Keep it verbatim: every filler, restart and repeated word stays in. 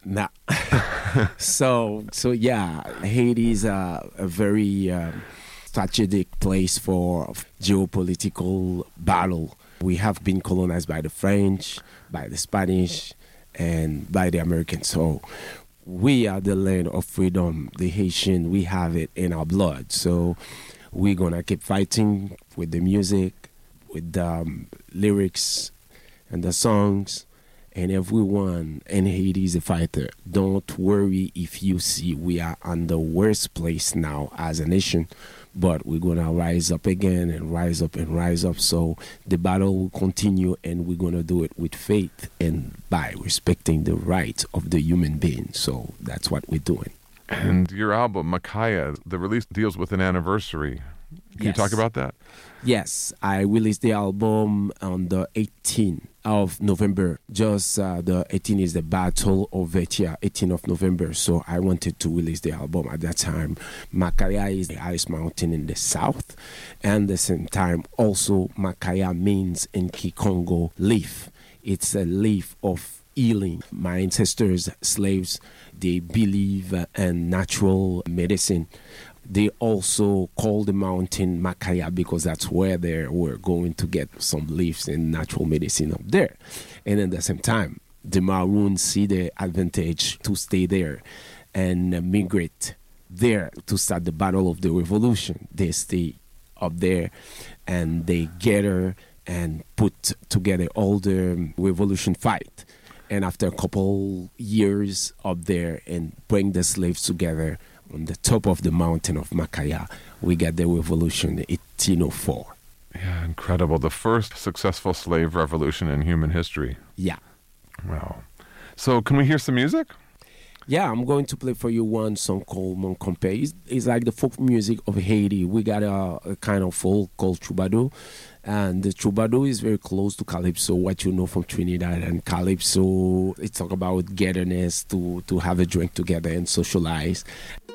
Nah. so, so yeah, Haiti is a, a very um, strategic place for geopolitical battle. We have been colonized by the French, by the Spanish, and by the Americans. So we are the land of freedom, the Haitian. We have it in our blood. So we're going to keep fighting with the music, with the um, lyrics and the songs. And everyone in Haiti is a fighter. Don't worry if you see we are on the worst place now as a nation, but we're going to rise up again and rise up and rise up. So the battle will continue, and we're going to do it with faith and by respecting the rights of the human being. So that's what we're doing. And your album, Makaya, the release deals with an anniversary. Can Yes. you talk about that? Yes, I released the album on the eighteenth of November. Just uh, the eighteenth is the Battle of Vetia, eighteenth of November. So I wanted to release the album at that time. Makaya is the highest mountain in the south. And at the same time, also Makaya means in Kikongo leaf. It's a leaf of healing. My ancestors, slaves, they believe uh, in natural medicine. They also call the mountain Makaya because that's where they were going to get some leaves and natural medicine up there. And at the same time, the Maroons see the advantage to stay there and uh, migrate there to start the battle of the revolution. They stay up there and they gather and put together all the revolution fight. And after a couple years up there and bring the slaves together, on the top of the mountain of Makaya, we got the revolution in eighteen oh four. Yeah, incredible. The first successful slave revolution in human history. Yeah. Wow. So can we hear some music? Yeah, I'm going to play for you one song called Mon Compé. It's, it's like the folk music of Haiti. We got a, a kind of folk called Troubadour. And the Troubadour is very close to Calypso, what you know from Trinidad. And Calypso, it's talk about togetherness, to, to have a drink together and socialize.